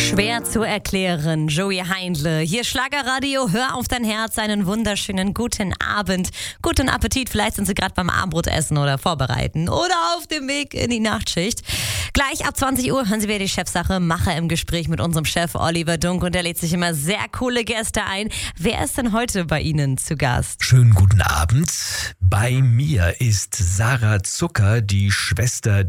Schwer zu erklären, Joey Heindle. Hier Schlagerradio, hör auf dein Herz, einen wunderschönen guten Abend, guten Appetit. Vielleicht sind Sie gerade beim Abendbrotessen oder vorbereiten oder auf dem Weg in die Nachtschicht. Gleich ab 20 Uhr hören Sie wieder die Chefsache Macher im Gespräch mit unserem Chef Oliver Dunk und der lädt sich immer sehr coole Gäste ein. Wer ist denn heute bei Ihnen zu Gast? Schönen guten Abend. Bei mir ist Sarah Zucker, die Schwester